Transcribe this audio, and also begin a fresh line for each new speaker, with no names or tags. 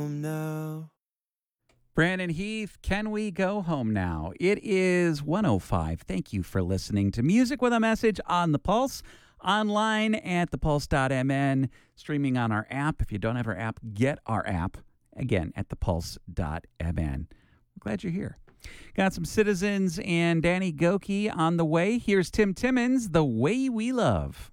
now.
Brandon Heath, can we go home now? It is 1:05. Thank you for listening to Music with a Message on The Pulse, online at thepulse.mn, streaming on our app. If you don't have our app, get our app, again, at thepulse.mn. We're glad you're here. Got some Citizens and Danny Gokey on the way. Here's Tim Timmons, The Way We Love.